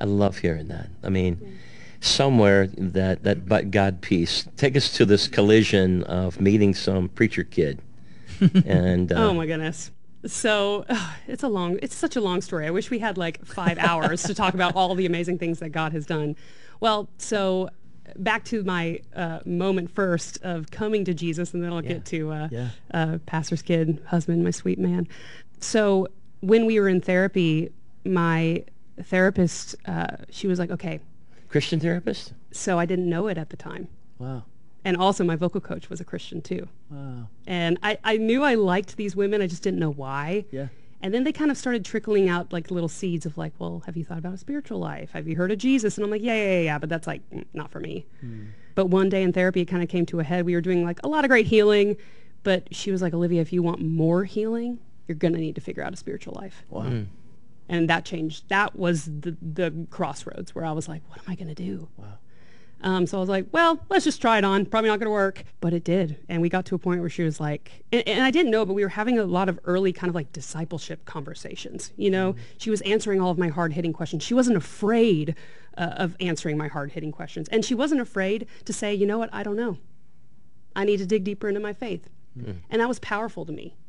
love hearing that. I mean, somewhere that but God piece. Take us to this collision of meeting some preacher kid. And Oh my goodness. So it's such a long story. I wish we had like 5 hours to talk about all the amazing things that God has done. Well, so back to my moment first of coming to Jesus, and then I'll get to pastor's kid, husband, my sweet man. So when we were in therapy, my therapist, she was like, okay. Christian therapist? So I didn't know it at the time. Wow. And also my vocal coach was a Christian too. Wow. And I knew I liked these women. I just didn't know why. Yeah. And then they kind of started trickling out like little seeds of like, well, have you thought about a spiritual life? Have you heard of Jesus? And I'm like, yeah, but that's like not for me. But one day in therapy, it kind of came to a head. We were doing like a lot of great healing, but she was like, Olivia, if you want more healing, you're going to need to figure out a spiritual life. Wow. And that changed. That was the crossroads where I was like, what am I going to do? Wow. So I was like, well, let's just try it on. Probably not going to work. But it did. And we got to a point where she was like, and I didn't know, but we were having a lot of early kind of like discipleship conversations. You know, she was answering all of my hard-hitting questions. She wasn't afraid of answering my hard-hitting questions. And she wasn't afraid to say, you know what, I don't know. I need to dig deeper into my faith. And that was powerful to me.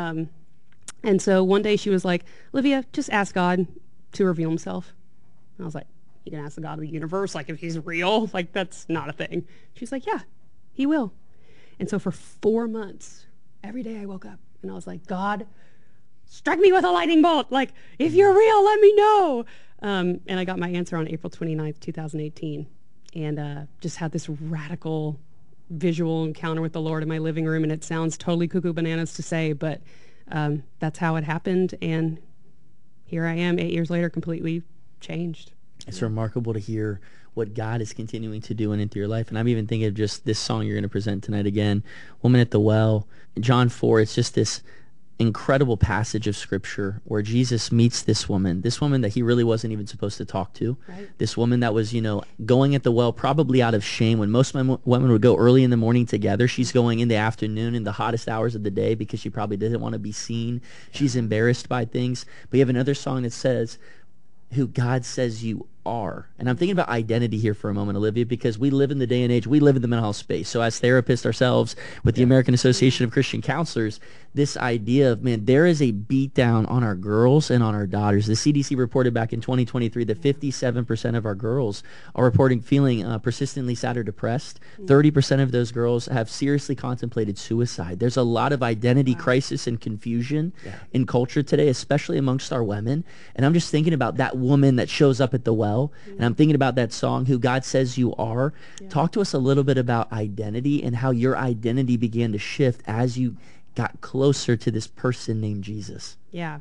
And so one day she was like, Olivia, just ask God to reveal himself. And I was like, you can ask the God of the universe, like if he's real, like that's not a thing. She's like, yeah, he will. And so for 4 months, every day I woke up and I was like, God, strike me with a lightning bolt. Like, if you're real, let me know. And I got my answer on April 29th, 2018. And just had this radical visual encounter with the Lord in my living room. And it sounds totally cuckoo bananas to say, but that's how it happened. And here I am 8 years later, completely changed. It's remarkable to hear what God is continuing to do into your life. And I'm even thinking of just this song you're going to present tonight again, Woman at the Well. John 4, it's just this incredible passage of Scripture where Jesus meets this woman that he really wasn't even supposed to talk to. Right. This woman that was, going at the well probably out of shame. When most women would go early in the morning together, she's going in the afternoon in the hottest hours of the day because she probably doesn't want to be seen. She's embarrassed by things. But you have another song that says, who God says you are. And I'm thinking about identity here for a moment, Olivia, because we live in the day and age, we live in the mental health space. So as therapists ourselves with the American Association of Christian Counselors, this idea of, man, there is a beat down on our girls and on our daughters. The CDC reported back in 2023 that 57% of our girls are reporting feeling persistently sad or depressed. 30% of those girls have seriously contemplated suicide. There's a lot of identity crisis and confusion in culture today, especially amongst our women. And I'm just thinking about that woman that shows up at the well. And I'm thinking about that song, Who God Says You Are. Talk to us a little bit about identity and how your identity began to shift as you got closer to this person named Jesus. Yeah.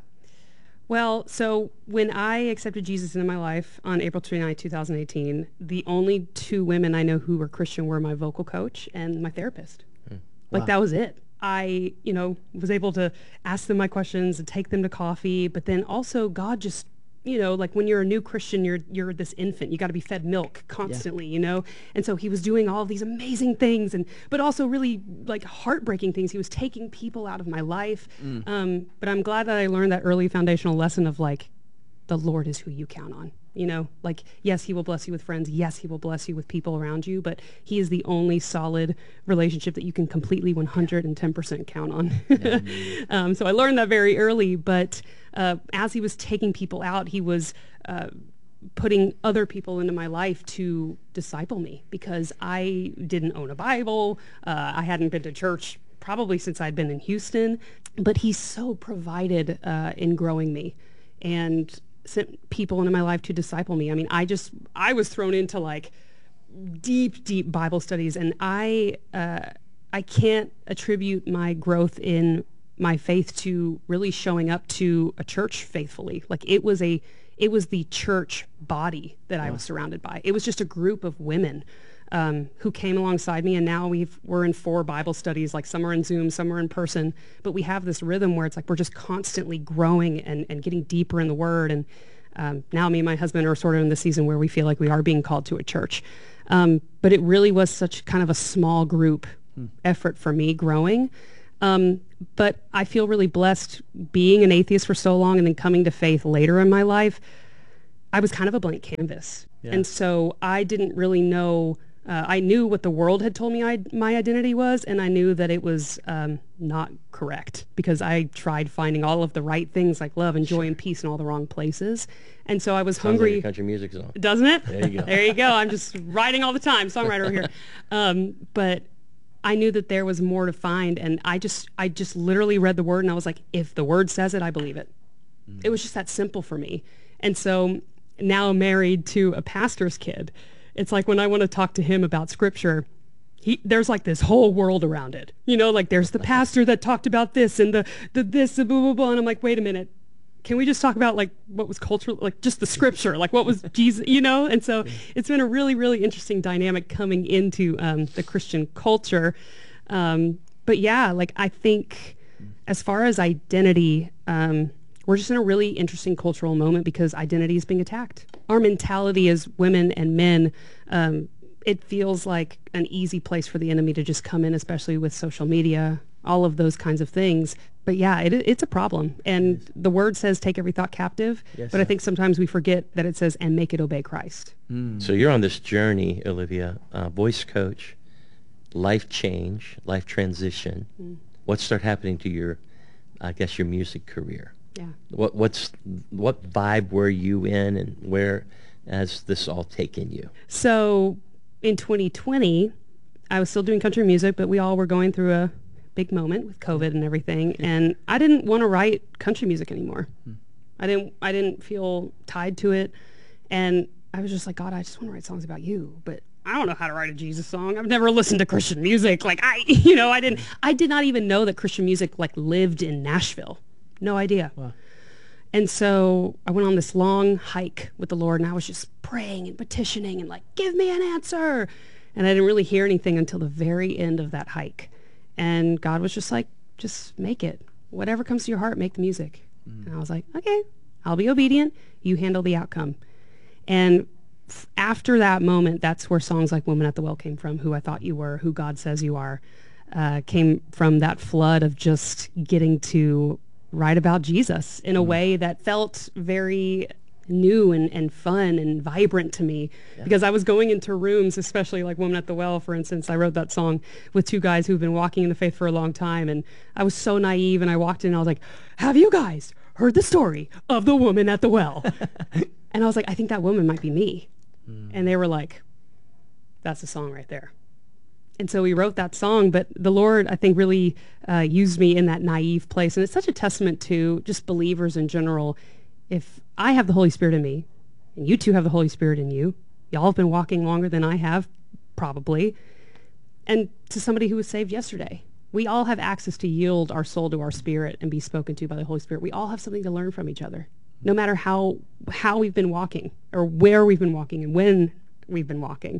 Well, so when I accepted Jesus into my life on April 29, 2018, the only two women I know who were Christian were my vocal coach and my therapist. Like, that was it. I, was able to ask them my questions and take them to coffee, but then also God just, like when you're a new Christian, you're this infant. You got to be fed milk constantly, And so he was doing all of these amazing things, but also really like heartbreaking things. He was taking people out of my life. But I'm glad that I learned that early foundational lesson of like, the Lord is who you count on. Like, yes, he will bless you with friends. Yes, he will bless you with people around you, but he is the only solid relationship that you can completely 110% count on. So I learned that very early, but as he was taking people out, he was putting other people into my life to disciple me because I didn't own a Bible. I hadn't been to church probably since I'd been in Houston, but he so provided in growing me and sent people into my life to disciple me. I mean, I was thrown into like deep Bible studies, and I can't attribute my growth in my faith to really showing up to a church faithfully. Like it was the church body that I was surrounded by. It was just a group of women who came alongside me, and now we're in 4 Bible studies, like some are in Zoom, some are in person, but we have this rhythm where it's like we're just constantly growing and getting deeper in the Word. And now me and my husband are sort of in the season where we feel like we are being called to a church. But it really was such kind of a small group effort for me growing. But I feel really blessed being an atheist for so long and then coming to faith later in my life. I was kind of a blank canvas. Yeah. And so I didn't really know, I knew what the world had told me my identity was, and I knew that it was not correct because I tried finding all of the right things like love and joy and peace in all the wrong places. And so I was Sounds like hungry. your country music song. Doesn't it? There you go. There you go. I'm just writing all the time, songwriter over here. But I knew that there was more to find, and I just literally read the word, and I was like, if the word says it, I believe it. It was just that simple for me. And so now married to a pastor's kid, it's like when I want to talk to him about scripture, there's like this whole world around it. You know, like there's the pastor that talked about this and the this, blah, blah, blah. And I'm like, wait a minute. Can we just talk about like what was cultural, like just the scripture, like what was Jesus, you know? And so it's been a really, really interesting dynamic coming into the Christian culture. But yeah, like I think as far as identity, we're just in a really interesting cultural moment because identity is being attacked. Our mentality as women and men, it feels like an easy place for the enemy to just come in, especially with social media, all of those kinds of things. But yeah, it's a problem. And the word says take every thought captive. Yes, but I think sometimes we forget that it says and make it obey Christ. So you're on this journey, Olivia, voice coach, life change, life transition. What started happening to your, I guess, your music career? Yeah. What vibe were you in, and where has this all taken you? So in 2020, I was still doing country music, but we all were going through a big moment with COVID and everything. And I didn't want to write country music anymore. I didn't feel tied to it. And I was just like, God, I just want to write songs about you. But I don't know how to write a Jesus song. I've never listened to Christian music. Like I did not even know that Christian music like lived in Nashville. No idea. Wow. And so I went on this long hike with the Lord, and I was just praying and petitioning and like, give me an answer. And I didn't really hear anything until the very end of that hike. And God was just like, just make it. Whatever comes to your heart, make the music. And I was like, okay, I'll be obedient. You handle the outcome. And after that moment, that's where songs like Woman at the Well came from, Who I Thought You Were, Who God Says You Are, came from that flood of just getting to write about Jesus in a way that felt very new and fun and vibrant to me, because I was going into rooms, especially like Woman at the Well, for instance. I wrote that song with two guys who've been walking in the faith for a long time, and I was so naive, and I walked in and I was like, have you guys heard the story of the woman at the well? And I was like, I think that woman might be me. And they were like, that's the song right there. And so we wrote that song, but the Lord, I think, really used me in that naive place. And it's such a testament to just believers in general. If I have the Holy Spirit in me, and you two have the Holy Spirit in you, y'all have been walking longer than I have, probably, and to somebody who was saved yesterday, we all have access to yield our soul to our spirit and be spoken to by the Holy Spirit. We all have something to learn from each other, no matter how we've been walking or where we've been walking and when we've been walking.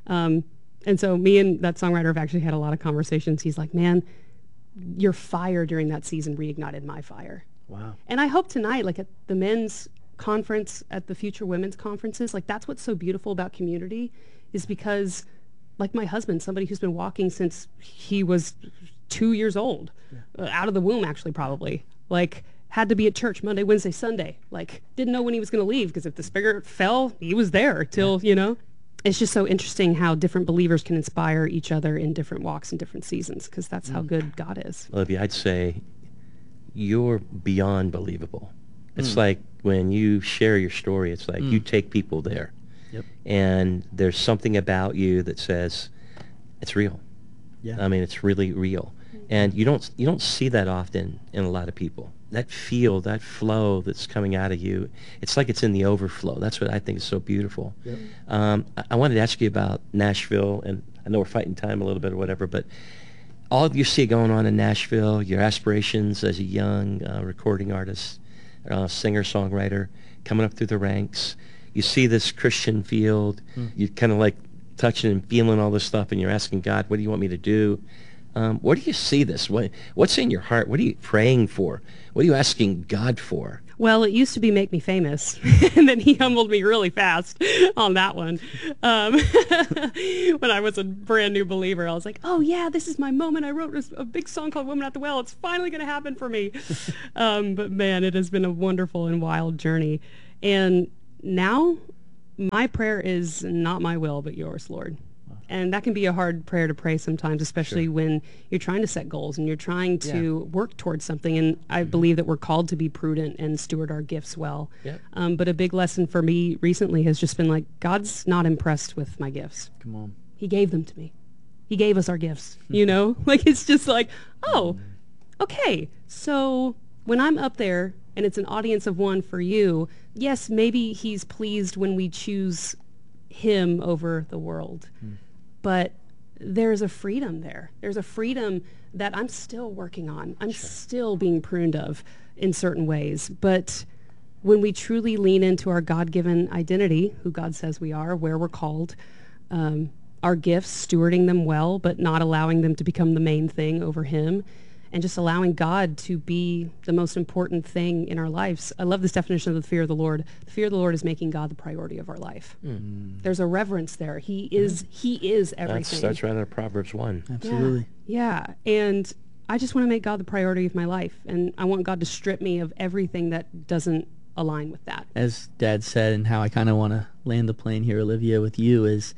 And so me and that songwriter have actually had a lot of conversations. He's like, man, your fire during that season reignited my fire. Wow. And I hope tonight, like at the men's conference, at the future women's conferences, like that's what's so beautiful about community, is because like my husband, somebody who's been walking since he was 2 years old, out of the womb actually probably, like had to be at church Monday, Wednesday, Sunday, like didn't know when he was going to leave, because if the spigot fell, he was there till, you know. It's just so interesting how different believers can inspire each other in different walks and different seasons, because that's how good God is. Olivia, I'd say you're beyond believable. It's like when you share your story, it's like you take people there. Yep. And there's something about you that says it's real. Yeah. I mean, it's really real. And you don't see that often in a lot of people. That feel, that flow that's coming out of you, it's like it's in the overflow. That's what I think is so beautiful. Yep. I wanted to ask you about Nashville, and I know we're fighting time a little bit or whatever, but all you see going on in Nashville, your aspirations as a young recording artist, singer-songwriter, coming up through the ranks, you see this Christian field, you kind of like touching and feeling all this stuff, and you're asking God, what do you want me to do? Where do you see this? What's in your heart? What are you praying for? What are you asking God for? Well, it used to be make me famous, and then he humbled me really fast on that one. When I was a brand new believer, I was like, oh yeah, this is my moment. I wrote a big song called Woman at the Well. It's finally going to happen for me. But man, it has been a wonderful and wild journey. And now my prayer is not my will, but yours, Lord. And that can be a hard prayer to pray sometimes, especially when you're trying to set goals and you're trying to work towards something. And I believe that we're called to be prudent and steward our gifts well. Yeah. But a big lesson for me recently has just been like, God's not impressed with my gifts. Come on. He gave them to me. He gave us our gifts, you know? Like, it's just like, oh, okay. So when I'm up there and it's an audience of one for you, yes, maybe he's pleased when we choose him over the world. But there's a freedom there. There's a freedom that I'm still working on. I'm still being pruned of in certain ways. But when we truly lean into our God-given identity, who God says we are, where we're called, our gifts, stewarding them well, but not allowing them to become the main thing over him, and just allowing God to be the most important thing in our lives. I love this definition of the fear of the Lord. The fear of the Lord is making God the priority of our life. There's a reverence there. He is everything. That starts right out of Proverbs 1. Absolutely. Yeah. And I just want to make God the priority of my life. And I want God to strip me of everything that doesn't align with that. As Dad said, and how I kind of want to land the plane here, Olivia, with you is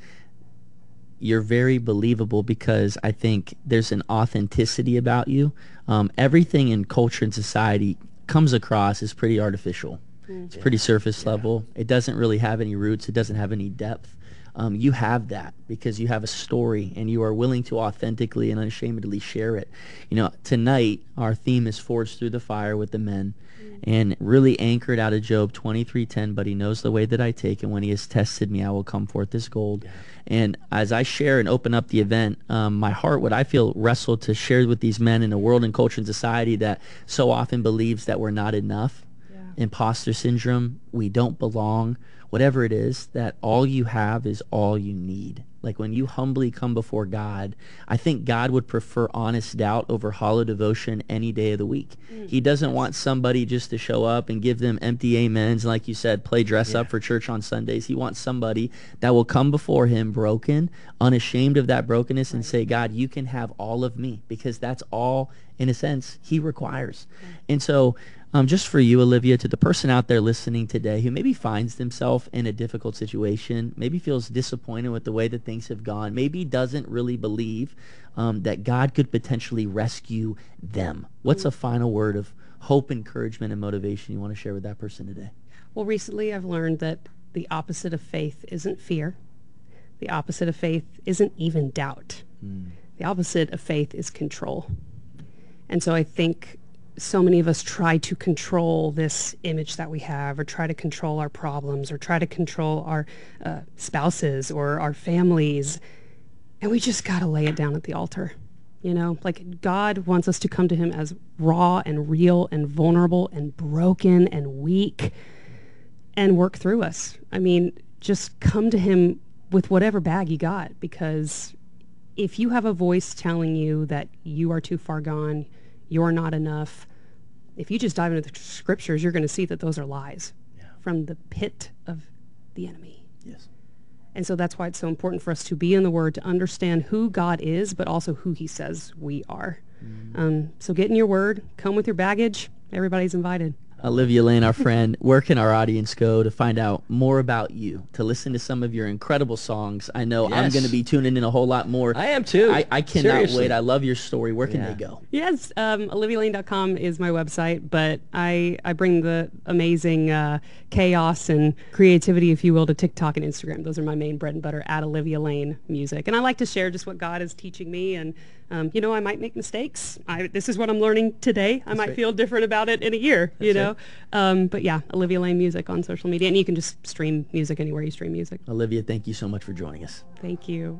you're very believable because I think there's an authenticity about you. Everything in culture and society comes across as pretty artificial. It's pretty surface level. It doesn't really have any roots. It doesn't have any depth. You have that because you have a story and you are willing to authentically and unashamedly share it. You know, tonight our theme is Forged Through the Fire with the men, and really anchored out of Job 23:10. But he knows the way that I take, and when he has tested me, I will come forth as gold. And as I share and open up the event, my heart, what I feel wrestled to share with these men in a world and culture and society that so often believes that we're not enough, imposter syndrome, we don't belong, whatever it is, that all you have is all you need. Like when you humbly come before God, I think God would prefer honest doubt over hollow devotion any day of the week. He doesn't want somebody just to show up and give them empty amens, and like you said, play dress up for church on Sundays. He wants somebody that will come before him broken, unashamed of that brokenness, and say, God, you can have all of me, because that's all, in a sense, he requires. And so just for you, Olivia, to the person out there listening today who maybe finds themselves in a difficult situation, maybe feels disappointed with the way that things have gone, maybe doesn't really believe that God could potentially rescue them. What's a final word of hope, encouragement, and motivation you want to share with that person today? Well, recently I've learned that the opposite of faith isn't fear. The opposite of faith isn't even doubt. The opposite of faith is control. And so I think so many of us try to control this image that we have, or try to control our problems, or try to control our spouses or our families. And we just got to lay it down at the altar. You know, like God wants us to come to him as raw and real and vulnerable and broken and weak, and work through us. I mean, just come to him with whatever bag you got, because if you have a voice telling you that you are too far gone, you're not enough, if you just dive into the scriptures, you're going to see that those are lies from the pit of the enemy. Yes. And so that's why it's so important for us to be in the Word, to understand who God is, but also who he says we are. So get in your Word, come with your baggage. Everybody's invited. Olivia Lane, our friend, where can our audience go to find out more about you, to listen to some of your incredible songs? I know I'm going to be tuning in a whole lot more. I am too. I cannot wait. I love your story. Where can they go? Yes, olivialane.com is my website, but I bring the amazing chaos and creativity, if you will, to TikTok and Instagram. Those are my main bread and butter, at Olivia Lane Music. And I like to share just what God is teaching me, and you know, I might make mistakes. This is what I'm learning today. I might feel different about it in a year, you know. But yeah, Olivia Lane Music on social media. And you can just stream music anywhere you stream music. Olivia, thank you so much for joining us. Thank you.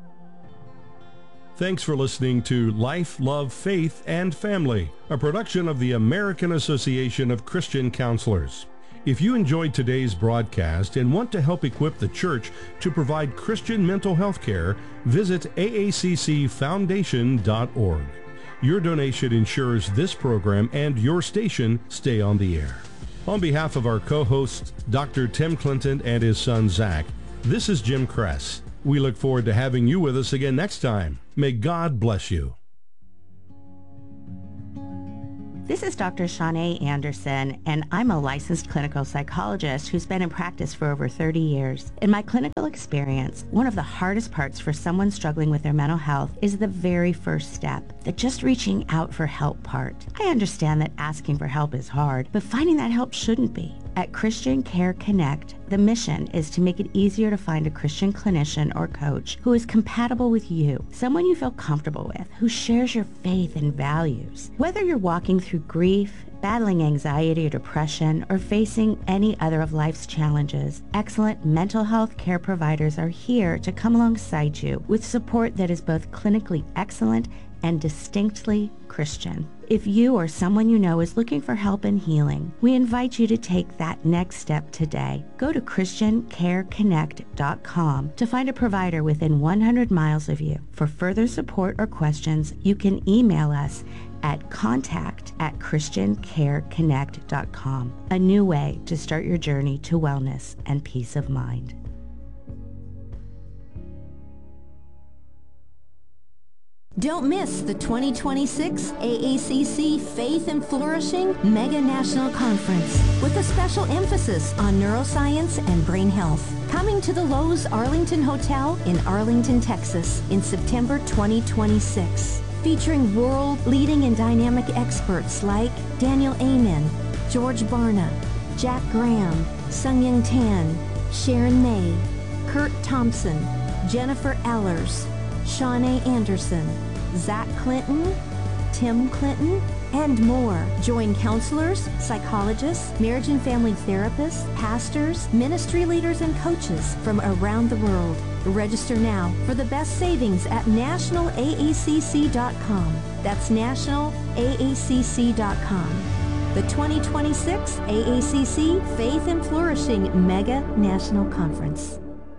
Thanks for listening to Life, Love, Faith, and Family, a production of the American Association of Christian Counselors. If you enjoyed today's broadcast and want to help equip the church to provide Christian mental health care, visit aaccfoundation.org. Your donation ensures this program and your station stay on the air. On behalf of our co-hosts, Dr. Tim Clinton and his son Zach, this is Jim Kress. We look forward to having you with us again next time. May God bless you. This is Dr. Shanae Anderson, and I'm a licensed clinical psychologist who's been in practice for over 30 years. In my clinical experience, one of the hardest parts for someone struggling with their mental health is the very first step, the just reaching out for help part. I understand that asking for help is hard, but finding that help shouldn't be. At Christian Care Connect, the mission is to make it easier to find a Christian clinician or coach who is compatible with you, someone you feel comfortable with, who shares your faith and values. Whether you're walking through grief, battling anxiety or depression, or facing any other of life's challenges, excellent mental health care providers are here to come alongside you with support that is both clinically excellent and distinctly Christian. If you or someone you know is looking for help and healing, we invite you to take that next step today. Go to ChristianCareConnect.com to find a provider within 100 miles of you. For further support or questions, you can email us at contact@ChristianCareConnect.com. A new way to start your journey to wellness and peace of mind. Don't miss the 2026 AACC Faith and Flourishing Mega National Conference with a special emphasis on neuroscience and brain health. Coming to the Lowe's Arlington Hotel in Arlington, Texas in September 2026. Featuring world-leading and dynamic experts like Daniel Amen, George Barna, Jack Graham, Sung-Young Tan, Sharon May, Kurt Thompson, Jennifer Ellers, Shanae Anderson, Zach Clinton, Tim Clinton, and more. Join counselors, psychologists, marriage and family therapists, pastors, ministry leaders, and coaches from around the world. Register now for the best savings at nationalaacc.com. That's nationalaacc.com. The 2026 AACC Faith and Flourishing Mega National Conference.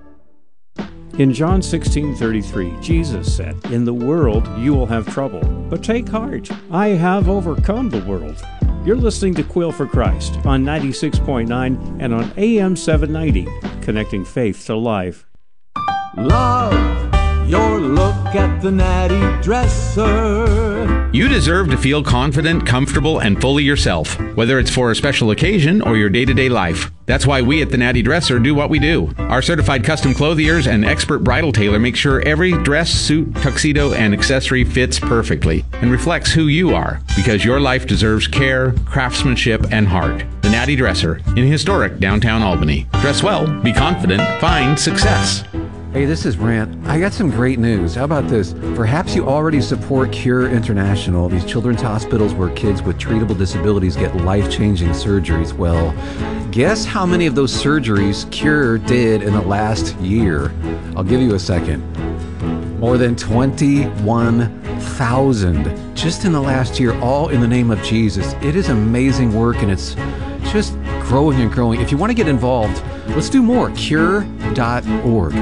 In John 16:33, Jesus said, "In the world you will have trouble, but take heart. I have overcome the world." You're listening to Quill for Christ on 96.9 and on AM 790, connecting faith to life. Love your look at the Natty Dresser. You deserve to feel confident, comfortable, and fully yourself, whether it's for a special occasion or your day-to-day life. That's why we at the Natty Dresser do what we do. Our certified custom clothiers and expert bridal tailor make sure every dress, suit, tuxedo, and accessory fits perfectly and reflects who you are, because your life deserves care, craftsmanship, and heart. The Natty Dresser in historic downtown Albany. Dress well, be confident, find success. Hey, this is Brant. I got some great news. How about this? Perhaps you already support Cure International, these children's hospitals where kids with treatable disabilities get life-changing surgeries. Well, guess how many of those surgeries Cure did in the last year? I'll give you a second. More than 21,000 just in the last year, all in the name of Jesus. It is amazing work, and it's just growing and growing. If you want to get involved, let's do more. Cure.org.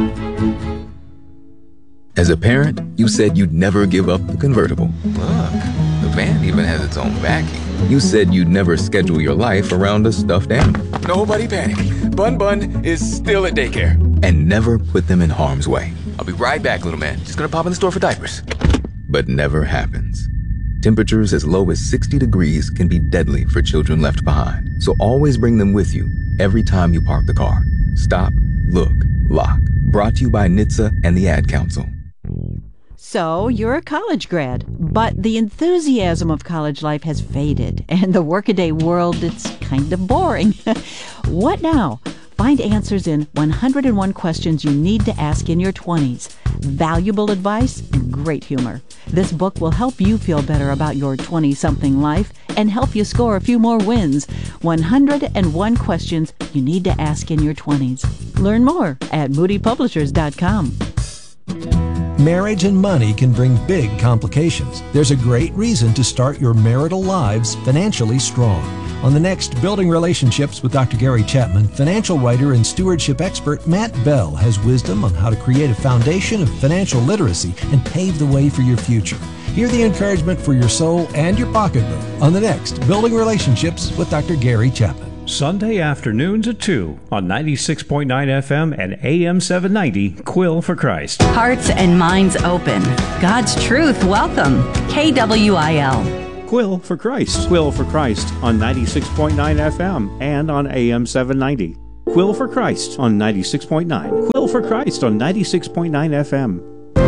As a parent, you said you'd never give up the convertible. Look, the van even has its own backing. You said you'd never schedule your life around a stuffed animal. Nobody panic. Bun Bun is still at daycare. And never put them in harm's way. I'll be right back, little man. Just gonna pop in the store for diapers. But never happens. Temperatures as low as 60 degrees can be deadly for children left behind. So always bring them with you every time you park the car. Stop, look, lock. Brought to you by NHTSA and the Ad Council. So you're a college grad, but the enthusiasm of college life has faded, and the workaday world, it's kind of boring. What now? Find answers in 101 Questions You Need to Ask in Your 20s. Valuable advice and great humor. This book will help you feel better about your 20-something life and help you score a few more wins. 101 Questions You Need to Ask in Your 20s. Learn more at moodypublishers.com. Marriage and money can bring big complications. There's a great reason to start your marital lives financially strong. On the next Building Relationships with Dr. Gary Chapman, financial writer and stewardship expert Matt Bell has wisdom on how to create a foundation of financial literacy and pave the way for your future. Hear the encouragement for your soul and your pocketbook on the next Building Relationships with Dr. Gary Chapman. Sunday afternoons at 2 on 96.9 FM and AM 790, Quill for Christ. Hearts and minds open. God's truth welcome. KWIL. Quill for Christ. Quill for Christ on 96.9 FM and on AM 790. Quill for Christ on 96.9. Quill for Christ on 96.9 FM.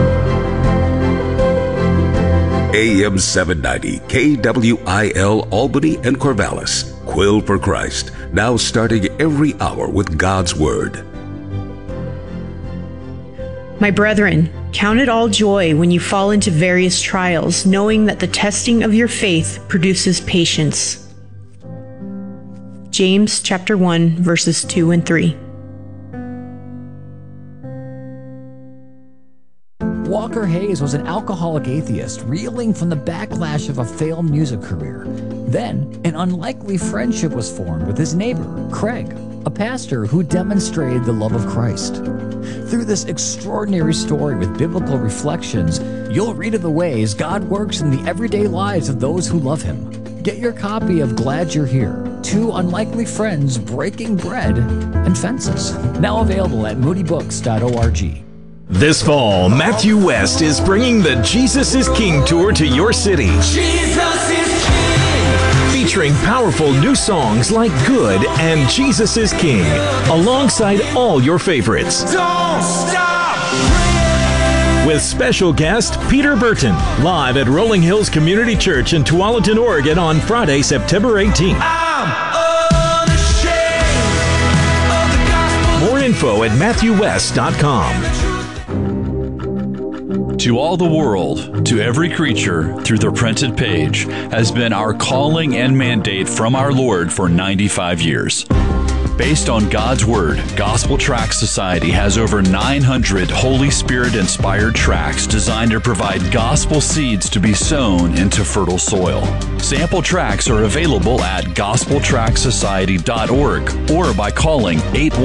AM 790, KWIL Albany and Corvallis. Quill for Christ, now starting every hour with God's Word. My brethren, count it all joy when you fall into various trials, knowing that the testing of your faith produces patience. James chapter 1, verses 2 and 3. Walker Hayes was an alcoholic atheist reeling from the backlash of a failed music career. Then, an unlikely friendship was formed with his neighbor, Craig, a pastor who demonstrated the love of Christ. Through this extraordinary story with biblical reflections, you'll read of the ways God works in the everyday lives of those who love Him. Get your copy of Glad You're Here, Two Unlikely Friends Breaking Bread and Fences. Now available at moodybooks.org. This fall, Matthew West is bringing the Jesus is King tour to your city. Jesus is King! Featuring powerful new songs like Good and Jesus is King, alongside all your favorites. Don't stop! With special guest Peter Burton, live at Rolling Hills Community Church in Tualatin, Oregon on Friday, September 18th. I'm unashamed of the gospel. More info at MatthewWest.com. To all the world, to every creature, through the printed page, has been our calling and mandate from our Lord for 95 years. Based on God's Word, Gospel Tract Society has over 900 Holy Spirit-inspired tracts designed to provide gospel seeds to be sown into fertile soil. Sample tracts are available at gospeltractsociety.org or by calling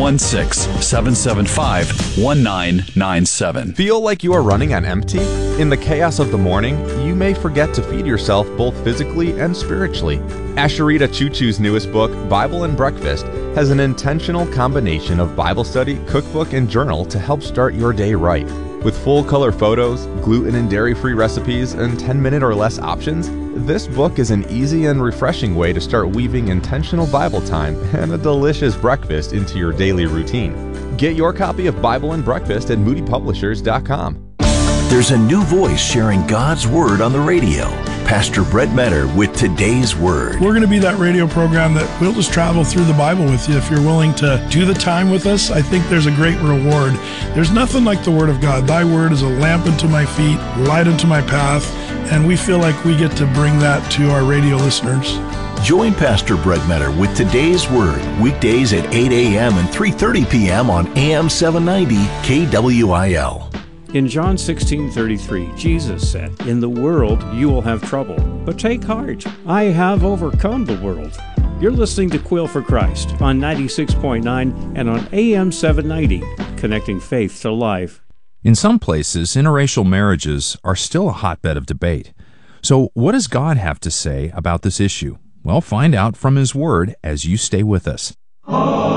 816-775-1997. Feel like you are running on empty? In the chaos of the morning, you may forget to feed yourself both physically and spiritually. Asherita Choo-Choo's newest book, Bible and Breakfast, has an intentional combination of Bible study, cookbook, and journal to help start your day right. With full-color photos, gluten and dairy-free recipes, and 10-minute or less options, this book is an easy and refreshing way to start weaving intentional Bible time and a delicious breakfast into your daily routine. Get your copy of Bible and Breakfast at moodypublishers.com. There's a new voice sharing God's Word on the radio. Pastor Brett Metter with Today's Word. We're going to be that radio program that we'll just travel through the Bible with you. If you're willing to do the time with us, I think there's a great reward. There's nothing like the Word of God. Thy Word is a lamp unto my feet, light unto my path, and we feel like we get to bring that to our radio listeners. Join Pastor Brett Metter with Today's Word, weekdays at 8 a.m. and 3:30 p.m. on AM 790 KWIL. In John 16:33, Jesus said, "In the world you will have trouble, but take heart. I have overcome the world." You're listening to Quill for Christ on 96.9 and on AM 790, connecting faith to life. In some places, interracial marriages are still a hotbed of debate. So what does God have to say about this issue? Well, find out from His Word as you stay with us.